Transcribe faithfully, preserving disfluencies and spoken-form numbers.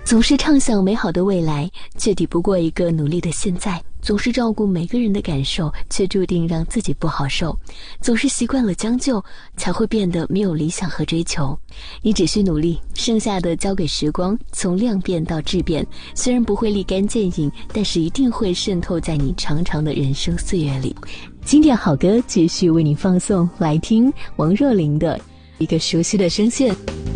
总是畅想美好的未来，却抵不过一个努力的现在；总是照顾每个人的感受，却注定让自己不好受；总是习惯了将就，才会变得没有理想和追求。你只需努力，剩下的交给时光，从量变到质变，虽然不会立竿见影，但是一定会渗透在你长长的人生岁月里。经典好歌继续为你放送，来听王若琳的一个熟悉的声线。